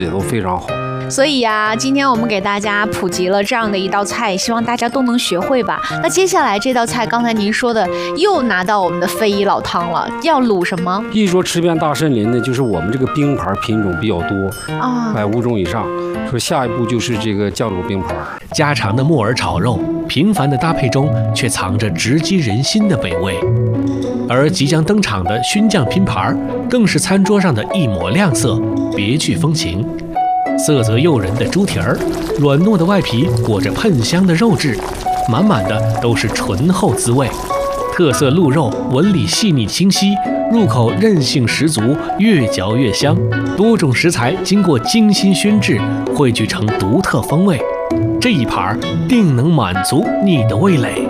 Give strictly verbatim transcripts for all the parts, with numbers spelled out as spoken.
也都非常好。 所以呀、啊，今天我们给大家普及了这样的一道菜，希望大家都能学会吧。那接下来这道菜，刚才您说的又拿到我们的非遗老汤了，要卤什么？ 一说吃遍大森林呢，就是我们这个冰盘品种比较多啊，百五种以上。说下一步就是这个酱卤冰盘， 家常的木耳炒肉，平凡的搭配中却藏着直击人心的美味。而即将登场的熏酱拼盘，更是餐桌上的一抹亮色，别具风情。色泽诱人的猪蹄儿，软糯的外皮裹着喷香的肉质，满满的都是醇厚滋味。特色鹿肉纹理细腻清晰，入口韧性十足，越嚼越香。多种食材经过精心熏制，汇聚成独特风味。这一盘定能满足你的味蕾。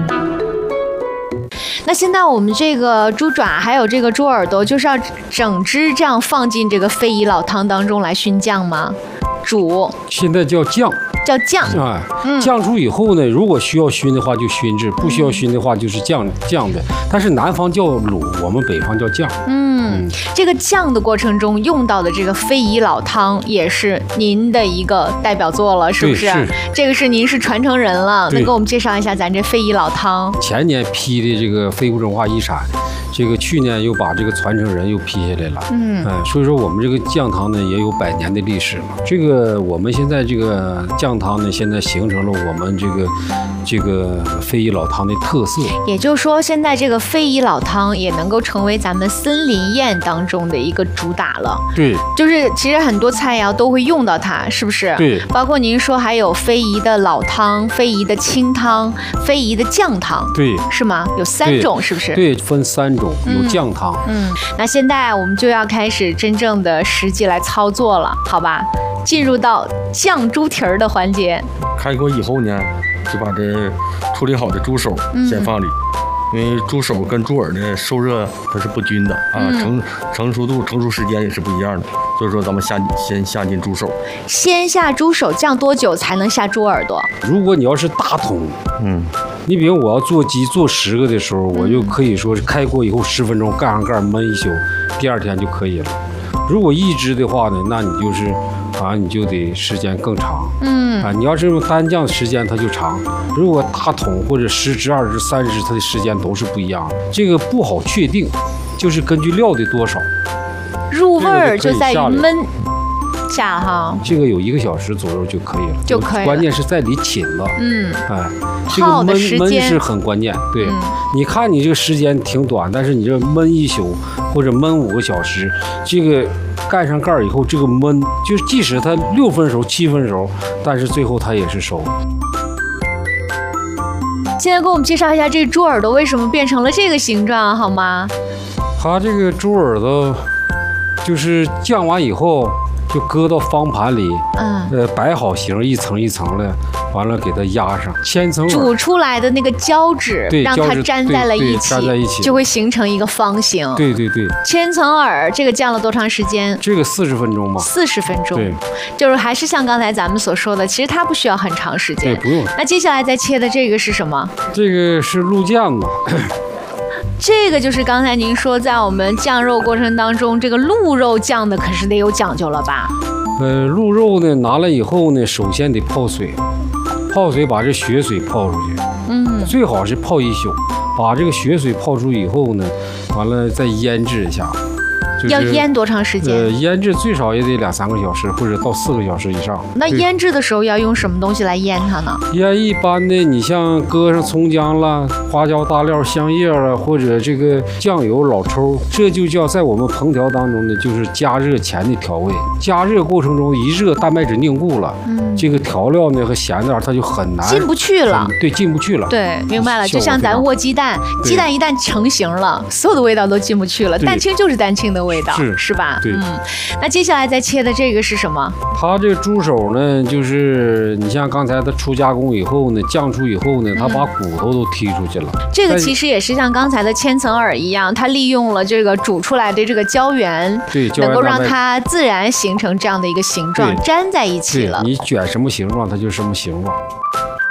那现在我们这个猪爪还有这个猪耳朵，就是要整只这样放进这个非遗老汤当中来熏酱吗？煮， 现在叫酱。 叫酱， 哎，嗯、酱出以后呢，如果需要熏的话就熏制，不需要熏的话就是酱酱的。但是南方叫卤，我们北方叫酱。 嗯，嗯这个酱的过程中用到的这个非遗老汤，也是您的一个代表作了，是不是？ 是这个是您是传承人了，那给我们介绍一下咱这非遗老汤。 前年批的这个非物质文化遗产。这个去年又把这个传承人又批下来了，嗯，哎，所以说我们这个酱汤呢也有百年的历史了。这个我们现在这个酱汤呢，现在形成了我们这个这个非遗老汤的特色。 也就是说，现在这个非遗老汤也能够成为咱们森林宴当中的一个主打了。 对， 就是其实很多菜肴都会用到它，是不是？ 对， 包括您说还有非遗的老汤、非遗的清汤、非遗的酱汤， 对， 是吗？有三种，是不是？ 对，分三种。有酱汤， 嗯，嗯，那现在我们就要开始真正的实际来操作了，好吧？进入到酱猪蹄儿的环节。 开锅以后呢，就把这处理好的猪手先放里，嗯、因为猪手跟猪耳的受热它是不均的啊，嗯、成成熟度、成熟时间也是不一样的，所以说咱们下先下进猪手。 先下猪手，酱多久才能下猪耳朵？ 如果你要是大桶，嗯。你比如我要做鸡做十个的时候，我就可以说是开锅以后十分钟盖上盖焖一宿，第二天就可以了。如果一只的话呢，那你就是啊，你就得时间更长。嗯啊，你要是用单酱时间它就长，如果大桶或者十只、二只、三只，它的时间都是不一样的。这个不好确定，就是根据料的多少， 入味儿就在于焖。下哈， 这个有一个小时左右就可以了， 就可以了。 关键是在里浸了，嗯，哎，这个焖焖是很关键。对，嗯、你看你这个时间挺短，但是你这焖一宿或者焖五个小时，这个盖上盖以后，这个焖就是即使它六分熟、七分熟，但是最后它也是熟。 现在给我们介绍一下这个猪耳朵为什么变成了这个形状，好吗？ 它这个猪耳朵就是酱完以后。就搁到方盘里，嗯，呃，摆好形，一层一层的，完了给它压上，千层耳煮出来的那个胶质， 对， 让它粘在了一起， 粘在一起就会形成一个方形。 对对对。 千层耳这个酱了多长时间？ 这个四十分钟吧。 四十分钟。 对， 就是还是像刚才咱们所说的，其实它不需要很长时间。 对，不用。 那接下来再切的这个是什么？ 这个是鹿酱嘛。 这个就是刚才您说，在我们酱肉过程当中，这个鹿肉酱的可是得有讲究了吧？ 呃，鹿肉呢拿来以后呢，首先得泡水，泡水把这血水泡出去，嗯，最好是泡一宿，把这个血水泡出以后呢，完了再腌制一下。就是、 要腌多长时间？ 呃，腌制最少也得两三个小时，或者到四个小时以上。 那腌制的时候要用什么东西来腌它呢？ 腌一般的，你像搁上葱姜啦、花椒、大料、香叶啦，或者这个酱油、老抽，这就叫在我们烹调当中呢，就是加热前的调味。加热过程中一热，蛋白质凝固了，嗯，这个调料呢和咸味它就很难进不去了。 对，进不去了。 对，明白了。就像咱握鸡蛋，鸡蛋一旦成型了，所有的味道都进不去了。蛋清就是蛋清的味道。味道是是吧？ 对， 嗯，那接下来再切的这个是什么？ 它这个猪手呢，就是你像刚才它出加工以后呢，酱出以后呢，它把骨头都剔出去了。嗯、 这个其实也是像刚才的千层耳一样，它利用了这个煮出来的这个胶原， 对， 能够让它自然形成这样的一个形状，粘在一起了。 你卷什么形状，它就什么形状。